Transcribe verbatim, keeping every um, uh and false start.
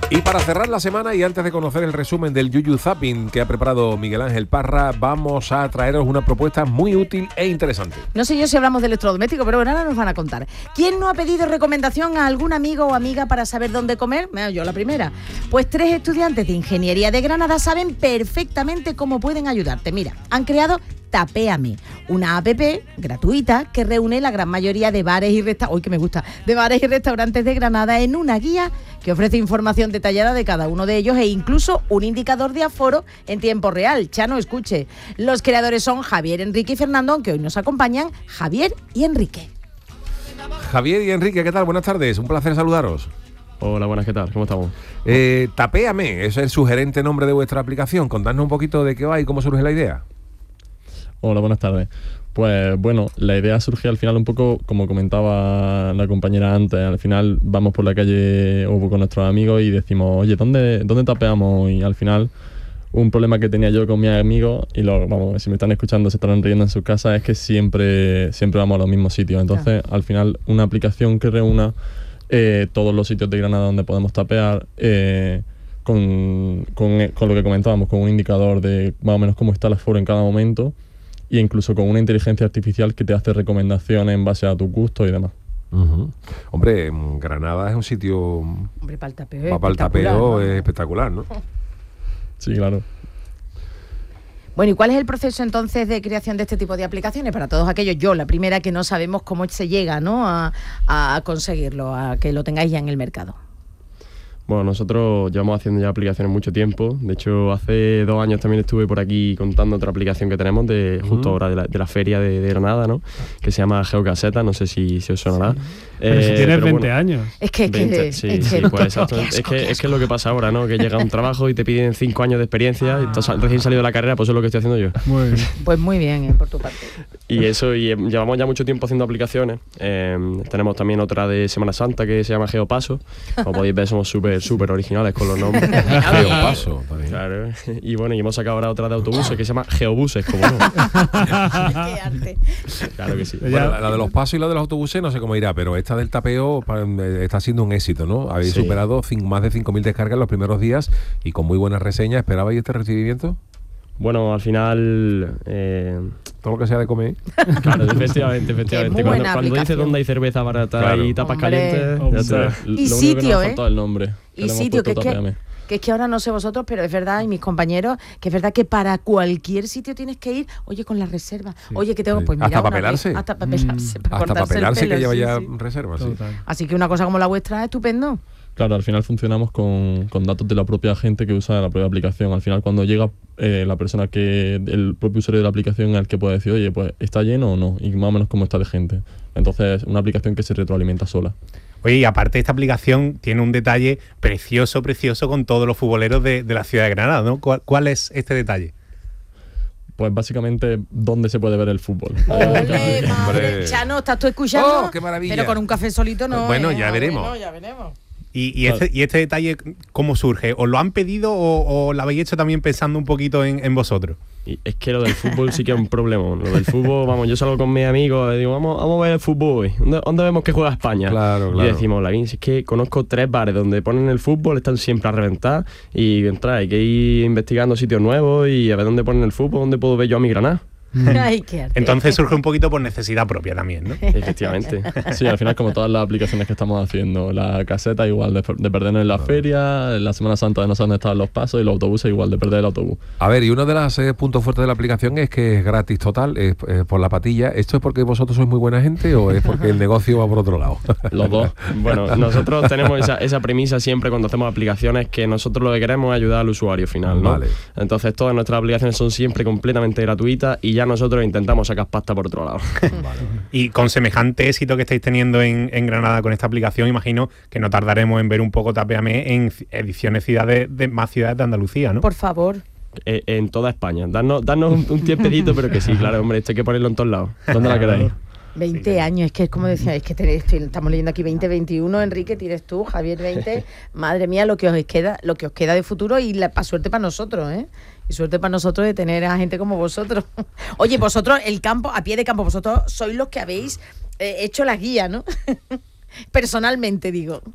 Y para cerrar la semana y antes de conocer el resumen del Yuyu Zapping que ha preparado Miguel Ángel Parra, vamos a traeros una propuesta muy útil e interesante. No sé yo si hablamos de electrodoméstico, pero ahora nos van a contar. ¿Quién no ha pedido recomendación a algún amigo o amiga para saber dónde comer? Bueno, yo la primera. Pues tres estudiantes de Ingeniería de Granada saben perfectamente cómo pueden ayudarte. Mira, han creado Tapéame, una app gratuita que reúne la gran mayoría de bares y restaurantes, uy, que me gusta, de bares y restaurantes de Granada en una guía que ofrece información detallada de cada uno de ellos e incluso un indicador de aforo en tiempo real. Chano, escuche. Los creadores son Javier, Enrique y Fernando, aunque hoy nos acompañan Javier y Enrique. Javier y Enrique, ¿qué tal? Buenas tardes, un placer saludaros. Hola, buenas, ¿qué tal? ¿Cómo estamos? Eh, Tapéame, es el sugerente nombre de vuestra aplicación. Contadnos un poquito de qué va y cómo surge la idea. Hola, buenas tardes. Pues bueno, la idea surge al final un poco, como comentaba la compañera antes, al final vamos por la calle o con nuestros amigos y decimos, oye, ¿dónde, dónde tapeamos? Y al final un problema que tenía yo con mis amigos, y lo, vamos, si me están escuchando se estarán riendo en sus casas, es que siempre, siempre vamos a los mismos sitios. Entonces, al final, una aplicación que reúna eh, todos los sitios de Granada donde podemos tapear, eh, con, con, con lo que comentábamos, con un indicador de más o menos cómo está el aforo en cada momento, y incluso con una inteligencia artificial que te hace recomendaciones en base a tu gusto y demás. Uh-huh. Hombre, Granada es un sitio... Hombre, para el tapeo, para el tapeo es espectacular, ¿no? Sí, claro. Bueno, ¿y cuál es el proceso entonces de creación de este tipo de aplicaciones? Para todos aquellos, yo la primera que no sabemos cómo se llega, ¿no?, a, a conseguirlo, a que lo tengáis ya en el mercado. Bueno, nosotros llevamos haciendo ya aplicaciones mucho tiempo. De hecho, hace dos años también estuve por aquí contando otra aplicación que tenemos de justo uh-huh. ahora de la, de la feria de, de Granada, ¿no? Que se llama Geocaseta, no sé si, si os sonará. Sí. Pero eh, si tienes pero veinte bueno, años. Es que, veinte, que sí, es sí, que, pues exacto. Es que, es que es lo que pasa ahora, ¿no? Que llega un trabajo y te piden cinco años de experiencia ah. y estás recién salido de la carrera, pues eso es lo que estoy haciendo yo. Muy bien. Pues muy bien, eh, por tu parte. Y eso, y eh, llevamos ya mucho tiempo haciendo aplicaciones. Eh, tenemos también otra de Semana Santa que se llama Geopaso. Como podéis ver, somos súper, súper originales con los nombres. Geopaso. Claro. Y bueno, y hemos sacado ahora otra de autobuses que se llama Geobuses, como no. Qué arte. Claro que sí. Bueno, la, la de los pasos y la de los autobuses no sé cómo irá, pero esta del tapeo está siendo un éxito, ¿no? Habéis sí. superado cinco, más de cinco mil descargas en los primeros días y con muy buenas reseñas. ¿Esperabais este recibimiento? Bueno, al final... Eh... todo lo que sea de comer. Claro, efectivamente, efectivamente. Cuando, cuando dices dónde hay cerveza barata claro. y tapas Hombre. calientes... Ya te, y lo sitio, único que nos ¿eh? faltó el nombre. Y sitio, que es que, que es que ahora no sé vosotros, pero es verdad, y mis compañeros, que es verdad que para cualquier sitio tienes que ir, oye, con la reserva. Sí. Oye, que tengo... pues mira, hasta para pelarse. Hasta para pelarse. Mm. Para hasta para pelarse que lleva sí, ya sí. reserva, sí. Así que una cosa como la vuestra es estupendo. Claro, al final funcionamos con, con datos de la propia gente que usa la propia aplicación. Al final, cuando llega eh, la persona que, el propio usuario de la aplicación, al que puede decir, oye, pues ¿está lleno o no? Y más o menos cómo está de gente. Entonces, una aplicación que se retroalimenta sola. Oye, y aparte esta aplicación tiene un detalle precioso, precioso con todos los futboleros de, de la ciudad de Granada, ¿no? ¿Cuál, cuál es este detalle? Pues básicamente, ¿dónde se puede ver el fútbol? ¡Ole, madre! Chano, ¿estás tú escuchando? ¡Oh, qué maravilla! Pero con un café solito no. Bueno, ¿eh? ya ah, veremos. Bueno, ya veremos. Y, y, este, y este detalle, ¿cómo surge? ¿Os lo han pedido o, o lo habéis hecho también pensando un poquito en, en vosotros? Y es que lo del fútbol sí que es un problema. Lo del fútbol, vamos, yo salgo con mis amigos y digo, vamos, vamos a ver el fútbol hoy. ¿Dónde, dónde vemos que juega España? Claro, claro. Y decimos, la es que conozco tres bares donde ponen el fútbol, están siempre a reventar y entra, hay que ir investigando sitios nuevos y a ver dónde ponen el fútbol, dónde puedo ver yo a mi Granada. Ay, qué arte. Entonces surge un poquito por necesidad propia también, ¿no? Efectivamente. Sí, al final como todas las aplicaciones que estamos haciendo, la caseta igual de, de perdernos en la feria, la Semana Santa de no saber dónde estaban los pasos y los autobuses igual de perder el autobús. A ver, y uno de los eh, puntos fuertes de la aplicación es que es gratis total, es eh, por la patilla. ¿Esto es porque vosotros sois muy buena gente o es porque el negocio va por otro lado? Los dos. Bueno, nosotros tenemos esa, esa premisa siempre cuando hacemos aplicaciones, que nosotros lo que queremos es ayudar al usuario final, ¿no? Vale. Entonces todas nuestras aplicaciones son siempre completamente gratuitas y ya nosotros intentamos sacar pasta por otro lado. Vale. Y con semejante éxito que estáis teniendo en, en Granada con esta aplicación, imagino que no tardaremos en ver un poco Tapéame en ediciones ciudades de más ciudades de Andalucía, ¿no? Por favor. Eh, en toda España. Darnos, darnos un, un tiempecito, pero que sí, claro, hombre, esto hay que ponerlo en todos lados. ¿Dónde la queráis? veinte sí, años, es que es como decía, es que te, estoy, estamos leyendo aquí veinte, veintiuno, Enrique, tienes tú, Javier veinte, madre mía, lo que os queda, lo que os queda de futuro y la, pa, suerte para nosotros, ¿eh? Y suerte para nosotros de tener a gente como vosotros. Oye, vosotros, el campo, a pie de campo, vosotros sois los que habéis eh, hecho la guía, ¿no? Personalmente, digo.